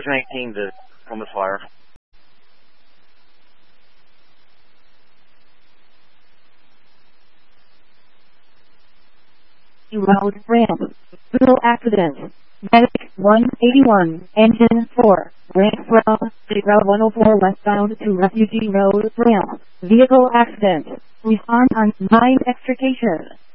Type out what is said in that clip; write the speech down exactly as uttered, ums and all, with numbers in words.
Bridge nineteen to Columbus Flyer. Road ramp. Fatal accident. Medic one eighty-one, engine four, ramp from Route one oh four westbound to Refugee Road ramp. Vehicle accident. Respond on nine extrication.